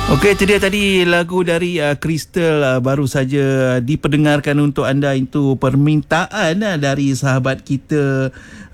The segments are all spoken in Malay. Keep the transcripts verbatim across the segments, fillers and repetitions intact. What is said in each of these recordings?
Okey, itu dia tadi lagu dari uh, Crystal uh, baru saja diperdengarkan untuk anda. Itu permintaan uh, dari sahabat kita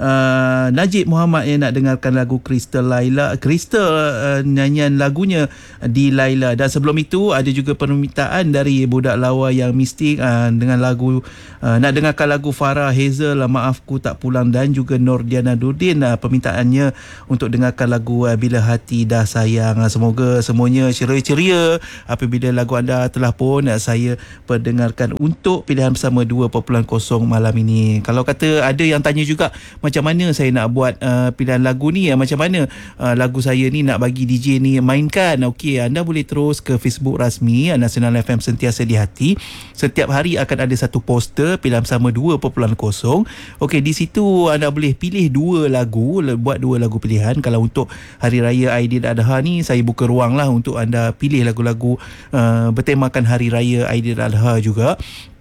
uh, Najib Muhammad yang nak dengarkan lagu Crystal Laila. Crystal uh, nyanyian lagunya di Laila. Dan sebelum itu ada juga permintaan dari budak lawa yang mistik uh, dengan lagu uh, nak dengarkan lagu Farah Hazel uh, Maafku Tak Pulang, dan juga Nordiana Nurdin uh, permintaannya untuk dengarkan lagu uh, Bila Hati Dah Sayang. Uh, semoga semuanya ceria apabila lagu anda telah pun saya perdengarkan untuk pilihan bersama dua perpuluhan kosong malam ini. Kalau kata ada yang tanya juga macam mana saya nak buat uh, pilihan lagu ni, uh, macam mana uh, lagu saya ni nak bagi D J ni mainkan. Okey, anda boleh terus ke Facebook rasmi Nasional F M Sentiasa di Hati. Setiap hari akan ada satu poster pilihan bersama dua perpuluhan kosong. Okey, di situ anda boleh pilih dua lagu, buat dua lagu pilihan. Kalau untuk Hari Raya Aidiladha ni, saya buka ruang lah untuk anda pilih lagu-lagu uh, bertemakan Hari Raya Aidiladha juga.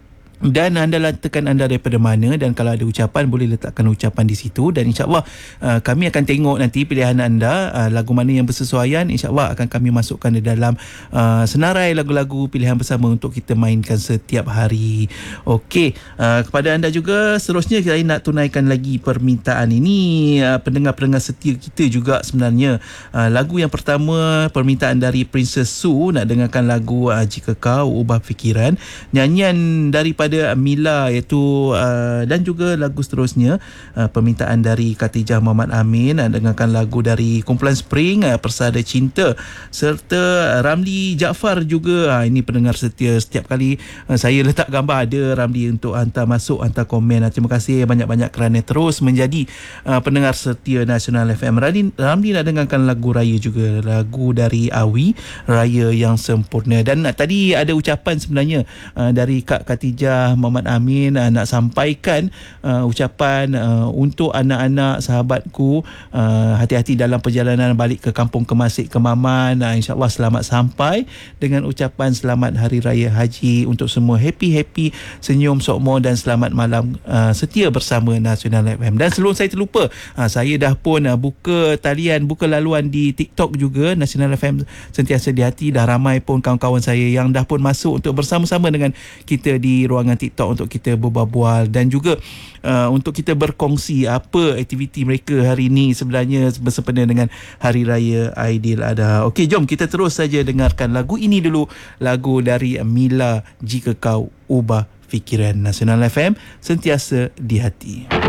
Dan anda letakkan anda daripada mana, dan kalau ada ucapan boleh letakkan ucapan di situ, dan insyaAllah uh, kami akan tengok nanti pilihan anda, uh, lagu mana yang bersesuaian, insyaAllah akan kami masukkan di dalam uh, senarai lagu-lagu pilihan bersama untuk kita mainkan setiap hari. Okey, uh, kepada anda juga seterusnya saya nak tunaikan lagi permintaan ini, uh, pendengar-pendengar setia kita juga sebenarnya. Uh, lagu yang pertama permintaan dari Princess Sue, nak dengarkan lagu uh, Jika Kau Ubah Fikiran, nyanyian daripada Mila iaitu uh, dan juga lagu seterusnya uh, permintaan dari Khatijah Muhammad Amin, uh, dengarkan lagu dari kumpulan Spring, uh, Persada Cinta, serta Ramli Jaafar juga. Uh, ini pendengar setia, setiap kali uh, saya letak gambar ada Ramli untuk hantar masuk, hantar komen. Uh, terima kasih banyak-banyak kerana terus menjadi uh, pendengar setia Nasional F M. Ramli, Ramli nak dengarkan lagu Raya juga, lagu dari Awi, Raya Yang Sempurna. Dan uh, tadi ada ucapan sebenarnya uh, dari Kak Khatijah Muhammad Amin, uh, nak sampaikan uh, ucapan uh, untuk anak-anak sahabatku, uh, hati-hati dalam perjalanan balik ke kampung Kemasik Kemaman. uh, InsyaAllah selamat sampai, dengan ucapan selamat Hari Raya Haji untuk semua, happy-happy, senyum sokmo, dan selamat malam uh, setia bersama Nasional F M. Dan sebelum saya terlupa, uh, saya dah pun uh, buka talian, buka laluan di TikTok juga, Nasional F M Sentiasa di Hati. Dah ramai pun kawan-kawan saya yang dah pun masuk untuk bersama-sama dengan kita di ruangan TikTok untuk kita berbual-bual, dan juga uh, untuk kita berkongsi apa aktiviti mereka hari ini sebenarnya bersempena dengan Hari Raya Aidiladha. Okey, jom kita terus saja dengarkan lagu ini dulu, lagu dari Mila, Jika Kau Ubah Fikiran. Nasional F M Sentiasa di Hati.